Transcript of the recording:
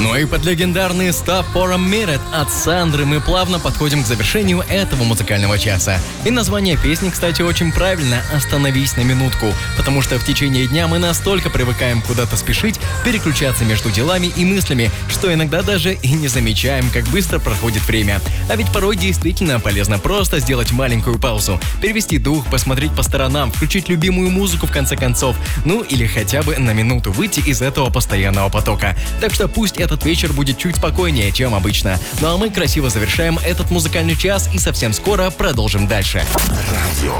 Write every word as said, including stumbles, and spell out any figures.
Ну и под легендарный «Stop for a Minute» от Сандры мы плавно подходим к завершению этого музыкального часа. И название песни, кстати, очень правильно – «Остановись на минутку», потому что в течение дня мы настолько привыкаем куда-то спешить, переключаться между делами и мыслями, что иногда даже и не замечаем, как быстро проходит время. А ведь порой действительно полезно просто сделать маленькую паузу, перевести дух, посмотреть по сторонам, включить любимую музыку в конце концов, ну или хотя бы на минуту выйти из этого постоянного потока. Так что пусть этот вечер будет чуть спокойнее, чем обычно. Ну а мы красиво завершаем этот музыкальный час и совсем скоро продолжим дальше.